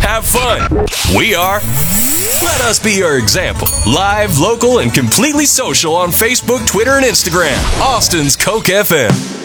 have fun. We are. Let us be your example. Live, local, and completely social on Facebook, Twitter, and Instagram. Austin's Coke FM.